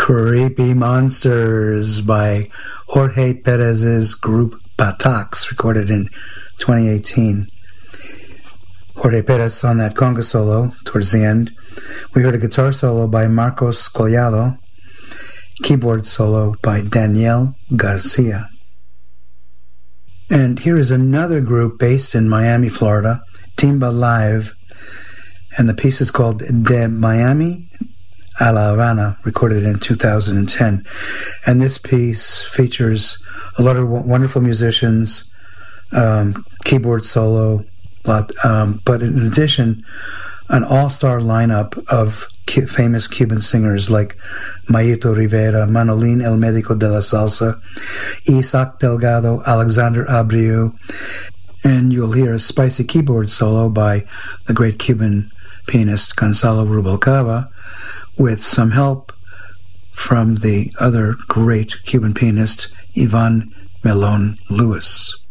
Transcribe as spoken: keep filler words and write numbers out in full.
Creepy Monsters by Jorge Perez's group Patax, recorded in twenty eighteen. Jorge Perez on that conga solo towards the end. We heard a guitar solo by Marcos Collado, keyboard solo by Daniel Garcia. And here is another group based in Miami, Florida, Timba Live, and the piece is called De Miami a La Habana, recorded in two thousand ten. And this piece features a lot of wonderful musicians, um, keyboard solo, lot, um, but in addition, an all-star lineup of cu- famous Cuban singers like Mayito Rivera, Manolín El Médico de la Salsa, Isaac Delgado, Alexander Abreu, and you'll hear a spicy keyboard solo by the great Cuban pianist Gonzalo Rubalcaba, with some help from the other great Cuban pianist, Ivan Melón Lewis.